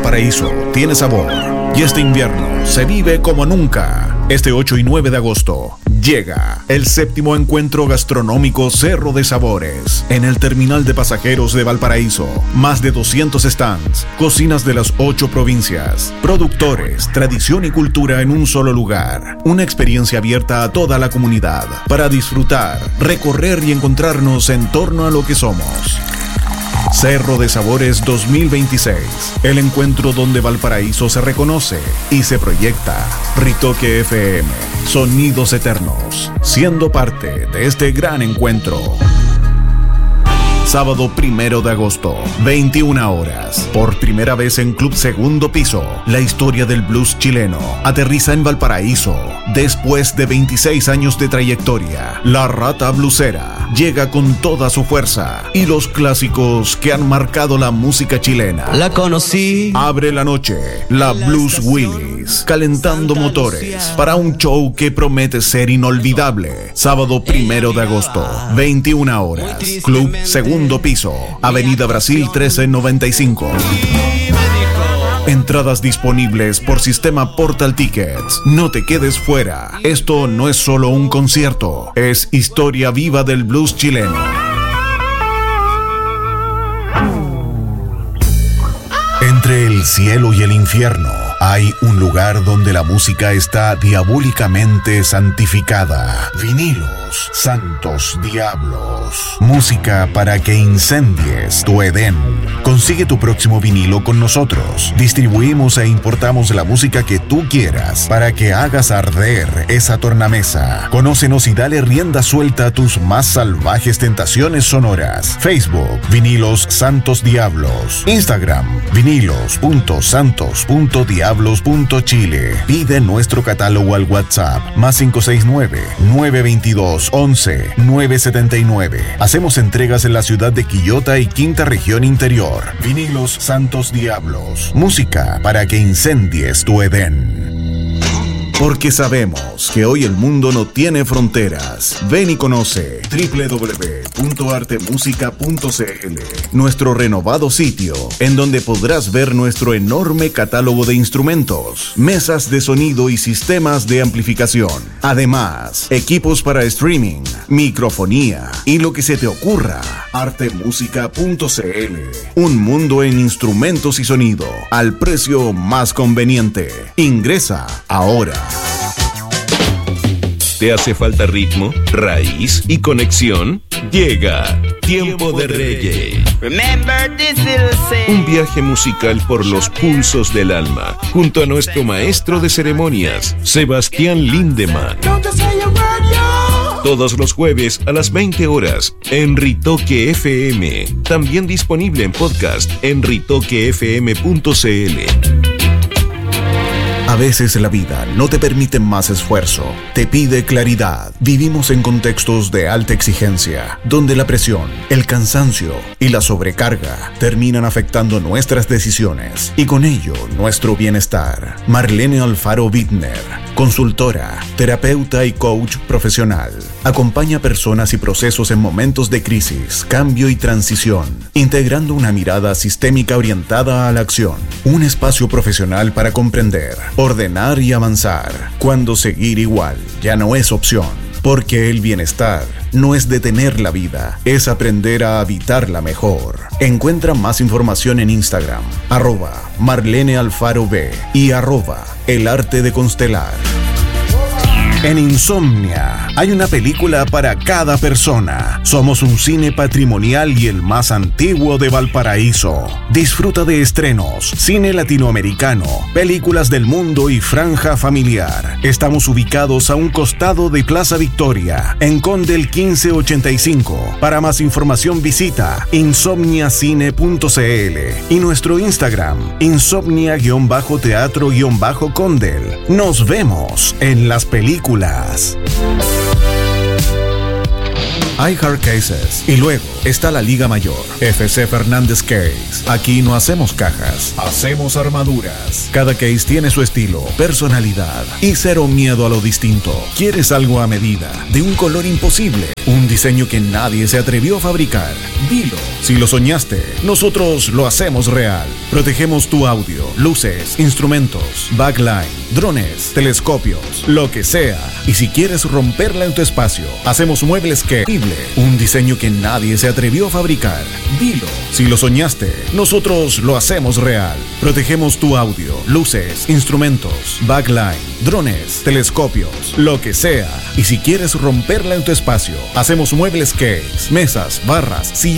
Valparaíso tiene sabor y este invierno se vive como nunca. Este 8 y 9 de agosto llega el 7º encuentro gastronómico Cerro de Sabores en el terminal de pasajeros de Valparaíso. Más de 200 stands, cocinas de las 8 provincias, productores, tradición y cultura en un solo lugar. Una experiencia abierta a toda la comunidad para disfrutar, recorrer y encontrarnos en torno a lo que somos. Cerro de Sabores 2026, el encuentro donde Valparaíso se reconoce y se proyecta. Ritoque FM, sonidos eternos, siendo parte de este gran encuentro. Sábado 1 de agosto, 21 horas. Por primera vez en Club Segundo Piso, la historia del blues chileno aterriza en Valparaíso. Después de 26 años de trayectoria, la Rata Blusera llega con toda su fuerza y los clásicos que han marcado la música chilena. La conocí. Abre la noche, la Blues Willis, calentando motores para un show que promete ser inolvidable. Sábado 1 de agosto, 21 horas. Club Segundo Piso, Avenida Brasil 1395. Entradas disponibles por sistema Portal Tickets. No te quedes fuera. Esto no es solo un concierto, es historia viva del blues chileno. Entre el cielo y el infierno hay un lugar donde la música está diabólicamente santificada. Vinilos, santos diablos. Música para que incendies tu Edén. Consigue tu próximo vinilo con nosotros. Distribuimos e importamos la música que tú quieras para que hagas arder esa tornamesa. Conócenos y dale rienda suelta a tus más salvajes tentaciones sonoras. Facebook, Vinilos Santos Diablos. Instagram, vinilos.santos.diablos.chile. Pide nuestro catálogo al WhatsApp +569-922-11-979. Hacemos entregas en la ciudad de Quillota y Quinta Región Interior. Vinilos Santos Diablos. Música para que incendies tu Edén. Porque sabemos que hoy el mundo no tiene fronteras. Ven y conoce www.artemusica.cl, nuestro renovado sitio, en donde podrás ver nuestro enorme catálogo de instrumentos, mesas de sonido y sistemas de amplificación. Además, equipos para streaming, microfonía y lo que se te ocurra. Artemusica.cl, un mundo en instrumentos y sonido al precio más conveniente. Ingresa ahora. ¿Te hace falta ritmo, raíz y conexión? Llega Tiempo de Reggae. Un viaje musical por los pulsos del alma, junto a nuestro maestro de ceremonias, Sebastián Lindemann. Todos los jueves a las 20 horas en Ritoque FM. También disponible en podcast en ritoquefm.cl. A veces la vida no te permite más esfuerzo, te pide claridad. Vivimos en contextos de alta exigencia, donde la presión, el cansancio y la sobrecarga terminan afectando nuestras decisiones y con ello nuestro bienestar. Marlene Alfaro Wittner, consultora, terapeuta y coach profesional, acompaña personas y procesos en momentos de crisis, cambio y transición, integrando una mirada sistémica orientada a la acción. Un espacio profesional para comprender, ordenar y avanzar, cuando seguir igual ya no es opción, porque el bienestar no es detener la vida, es aprender a habitarla mejor. Encuentra más información en Instagram, @MarleneAlfaroB y @ElArteDeConstelar. En Insomnia hay una película para cada persona. Somos un cine patrimonial y el más antiguo de Valparaíso. Disfruta de estrenos, cine latinoamericano, películas del mundo y franja familiar. Estamos ubicados a un costado de Plaza Victoria, en Condel 1585. Para más información visita insomniacine.cl y nuestro Instagram, insomnia_teatro_condel. Nos vemos en las películas. Hay hard cases y luego está la Liga Mayor, FC Fernández Case. Aquí no hacemos cajas, hacemos armaduras. Cada case tiene su estilo, personalidad y cero miedo a lo distinto. ¿Quieres algo a medida, de un color imposible un diseño que nadie se atrevió a fabricar. Dilo, si lo soñaste, nosotros lo hacemos real. Protegemos tu audio, luces, instrumentos, backline, drones, telescopios, lo que sea. Y si quieres romperla en tu espacio, hacemos muebles que... un diseño que nadie se atrevió a fabricar. Dilo, si lo soñaste, nosotros lo hacemos real. Protegemos tu audio, luces, instrumentos, backline, drones, telescopios, lo que sea. Y si quieres romperla en tu espacio, hacemos muebles que... mesas, barras, sillones,